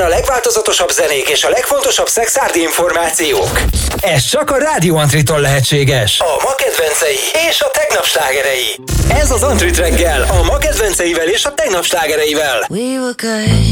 a legváltozatosabb zenék és a legfontosabb szexárdi információk. Ez csak a Rádió Antritól lehetséges. A ma kedvencei és a tegnap slágerei. Ez az Antrit reggel, a ma kedvenceivel és a tegnap slágereivel. We were good,